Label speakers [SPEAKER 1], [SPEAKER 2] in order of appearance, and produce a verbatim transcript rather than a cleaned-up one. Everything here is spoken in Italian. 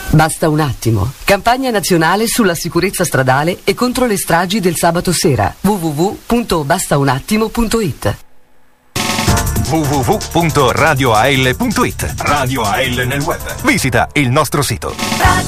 [SPEAKER 1] Basta un attimo. Campagna nazionale sulla sicurezza stradale e contro le stragi del sabato sera. w w w punto basta un attimo punto i t
[SPEAKER 2] w w w punto radio a l punto i t. Radio A L nel web. Visita il nostro sito.